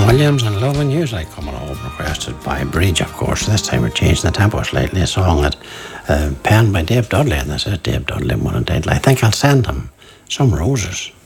John Williams and Love and Music coming over, requested by Bridge, of course. This time we're changing the tempo slightly. A song that penned by Dave Dudley, and this is Dave Dudley. One day, I think I'll send him some roses.